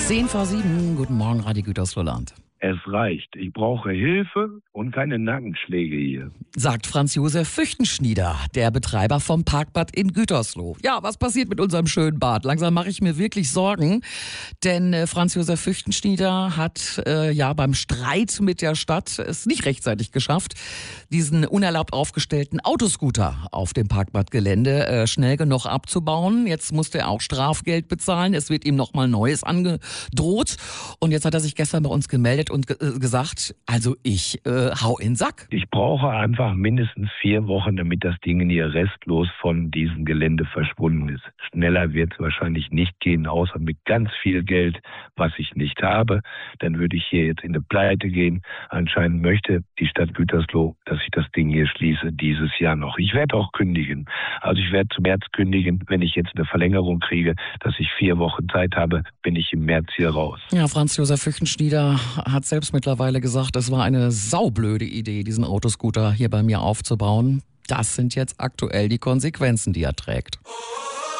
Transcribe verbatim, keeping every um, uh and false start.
Zehn vor sieben, guten Morgen, Radio Gütersloh-Land. Es reicht. Ich brauche Hilfe und keine Nackenschläge hier. Sagt Franz Josef Füchtenschnieder, der Betreiber vom Parkbad in Gütersloh. Ja, was passiert mit unserem schönen Bad? Langsam mache ich mir wirklich Sorgen, denn äh, Franz Josef Füchtenschnieder hat äh, ja beim Streit mit der Stadt es nicht rechtzeitig geschafft, diesen unerlaubt aufgestellten Autoscooter auf dem Parkbadgelände äh, schnell genug abzubauen. Jetzt musste er auch Strafgeld bezahlen. Es wird ihm nochmal Neues angedroht. Und jetzt hat er sich gestern bei uns gemeldet und ge- äh, gesagt, also ich äh, hau in den Sack. Ich brauche einfach mindestens vier Wochen, damit das Ding hier restlos von diesem Gelände verschwunden ist. Schneller wird es wahrscheinlich nicht gehen, außer mit ganz viel Geld, was ich nicht habe. Dann würde ich hier jetzt in eine Pleite gehen. Anscheinend möchte die Stadt Gütersloh, dass ich das Ding hier schließe, dieses Jahr noch. Ich werde auch kündigen. Also ich werde zum März kündigen. Wenn ich jetzt eine Verlängerung kriege, dass ich vier Wochen Zeit habe, bin ich im März hier raus. Ja, Franz Josef Füchtenschnieder hat selbst mittlerweile gesagt, es war eine saublöde Idee, diesen Autoscooter hier bei mir aufzubauen. Das sind jetzt aktuell die Konsequenzen, die er trägt.